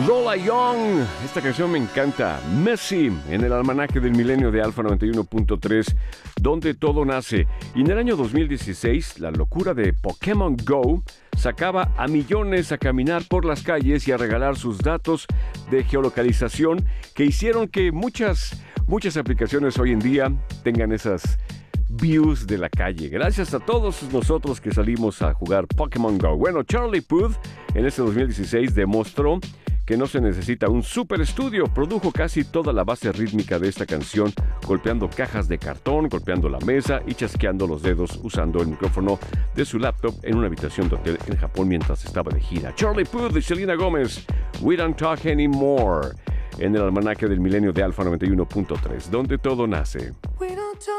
Lola Young, esta canción me encanta. Messi, en el almanaque del milenio de Alfa 91.3, donde todo nace. Y en el año 2016, la locura de Pokémon Go sacaba a millones a caminar por las calles y a regalar sus datos de geolocalización que hicieron que muchas aplicaciones hoy en día tengan esas views de la calle. Gracias a todos nosotros que salimos a jugar Pokémon Go. Bueno, Charlie Puth en este 2016 demostró que no se necesita un super estudio. Produjo casi toda la base rítmica de esta canción, golpeando cajas de cartón, golpeando la mesa y chasqueando los dedos usando el micrófono de su laptop en una habitación de hotel en Japón mientras estaba de gira. Charlie Puth y Selena Gomez, We Don't Talk Anymore, en el almanaque del milenio de Alfa 91.3, donde todo nace. We don't